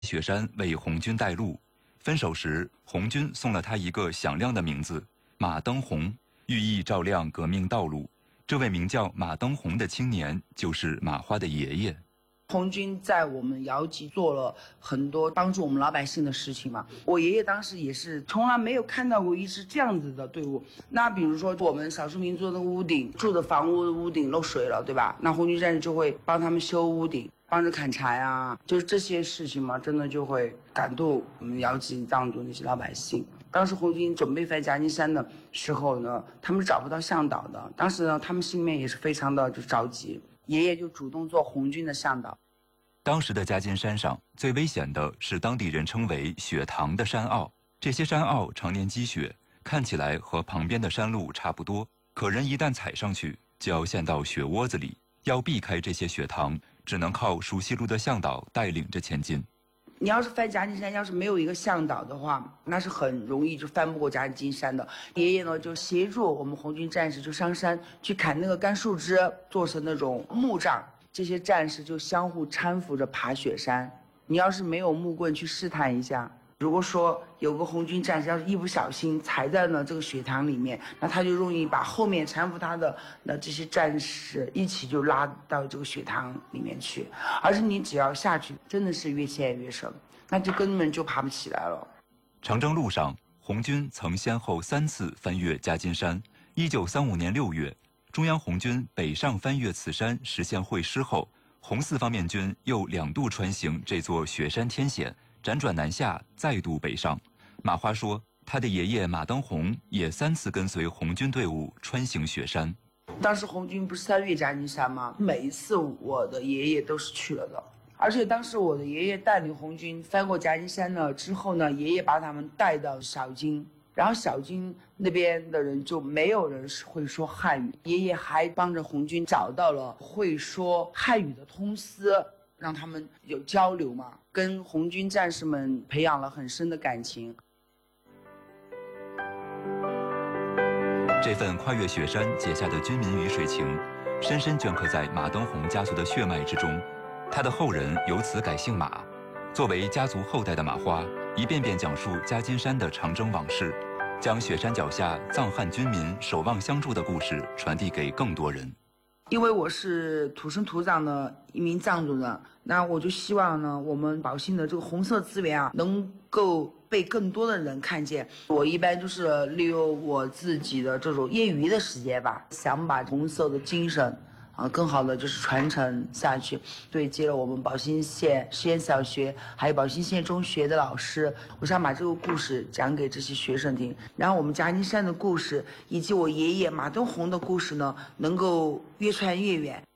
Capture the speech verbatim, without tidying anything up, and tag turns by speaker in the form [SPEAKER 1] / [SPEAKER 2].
[SPEAKER 1] 雪山为红军带路，分手时，红军送了他一个响亮的名字——马登红，寓意照亮革命道路。这位名叫马登红的青年，就是马花的爷爷。
[SPEAKER 2] 红军在我们瑶集做了很多帮助我们老百姓的事情嘛。我爷爷当时也是从来没有看到过一支这样子的队伍。那比如说我们少数民族的屋顶住的房屋的屋顶漏水了，对吧？那红军战士就会帮他们修屋顶，帮着砍柴啊，就是这些事情嘛，真的就会感动我们瑶集藏族那些老百姓。当时红军准备翻夹金山的时候呢，他们是找不到向导的。当时呢，他们心里面也是非常的就着急。爷爷就主动做红军的向导。
[SPEAKER 1] 当时的夹金山上最危险的是当地人称为雪塘的山坳，这些山坳常年积雪，看起来和旁边的山路差不多，可人一旦踩上去就要陷到雪窝子里。要避开这些雪塘，只能靠熟悉路的向导带领着前进。
[SPEAKER 2] 你要是翻夹金山，要是没有一个向导的话，那是很容易就翻不过夹金山的。爷爷呢就协助我们红军战士就上山去砍那个干树枝，做成那种木杖，这些战士就相互搀扶着爬雪山。你要是没有木棍去试探一下，如果说有个红军战士要是一不小心踩在了这个雪塘里面，那他就容易把后面搀扶他的那这些战士一起就拉到这个雪塘里面去，而且你只要下去，真的是越陷越深，那就根本就爬不起来了。
[SPEAKER 1] 长征路上，红军曾先后三次翻越夹金山。一九三五年六月，中央红军北上翻越此山，实现会师后，红四方面军又两度穿行这座雪山天险，辗转南下，再度北上。马花说，他的爷爷马登红也三次跟随红军队伍穿行雪山。
[SPEAKER 2] 当时红军不是三越夹金山吗？每一次我的爷爷都是去了的，而且当时我的爷爷带领红军翻过夹金山了之后呢，爷爷把他们带到小金，然后小金那边的人就没有人会说汉语，爷爷还帮着红军找到了会说汉语的通司，让他们有交流嘛，跟红军战士们培养了很深的感情。
[SPEAKER 1] 这份跨越雪山结下的军民鱼水情，深深镌刻在马登红家族的血脉之中。他的后人由此改姓马。作为家族后代的马花，一遍遍讲述夹金山的长征往事，将雪山脚下藏汉军民守望相助的故事传递给更多人。
[SPEAKER 2] 因为我是土生土长的一名藏族人，那我就希望呢，我们宝兴的这个红色资源啊，能够被更多的人看见。我一般就是利用我自己的这种业余的时间吧，想把红色的精神啊，更好的就是传承下去。对接了我们宝兴县实验小学还有宝兴县中学的老师，我想把这个故事讲给这些学生听，然后我们夹金山的故事以及我爷爷马登红的故事呢，能够越传越远。